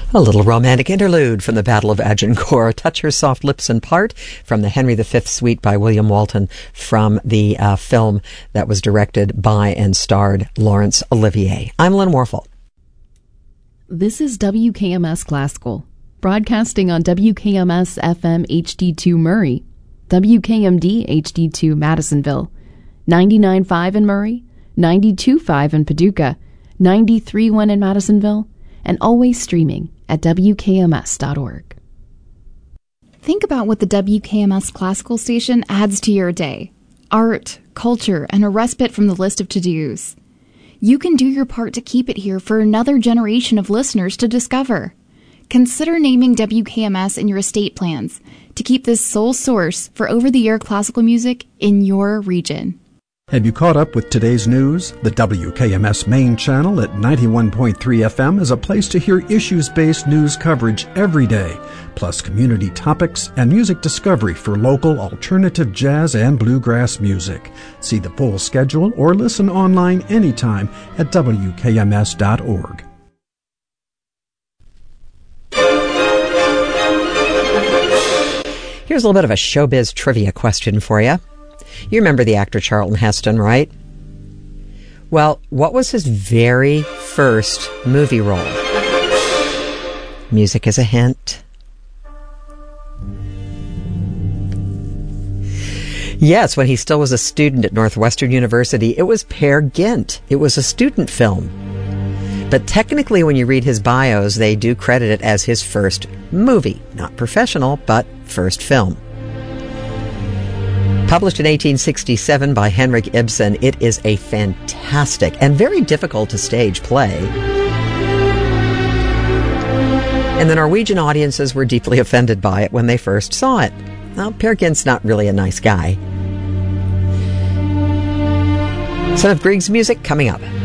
A little romantic interlude from the Battle of Agincourt. Touch Her Soft Lips and Part from the Henry V Suite by William Walton from the film that was directed by and starred Laurence Olivier. I'm Lynn Warfel. This is WKMS Classical, broadcasting on WKMS FM HD2 Murray, WKMD HD2 Madisonville, 99.5 in Murray, 92.5 in Paducah, 93.1 in Madisonville, and always streaming at WKMS.org. Think about what the WKMS Classical Station adds to your day. Art, culture, and a respite from the list of to-dos. You can do your part to keep it here for another generation of listeners to discover. Consider naming WKMS in your estate plans to keep this sole source for over-the-air classical music in your region. Have you caught up with today's news? The WKMS main channel at 91.3 FM is a place to hear issues-based news coverage every day, plus community topics and music discovery for local alternative jazz and bluegrass music. See the full schedule or listen online anytime at WKMS.org. Here's a little bit of a showbiz trivia question for you. You remember the actor Charlton Heston, right? Well, what was his very first movie role? Music as a hint. Yes, when he still was a student at Northwestern University, it was Peer Gynt. It was a student film. But technically, when you read his bios, they do credit it as his first movie. Not professional, but first film. Published in 1867 by Henrik Ibsen, it is a fantastic and very difficult to stage play. And the Norwegian audiences were deeply offended by it when they first saw it. Well, Peer Gynt's not really a nice guy. Son of Grieg's music coming up.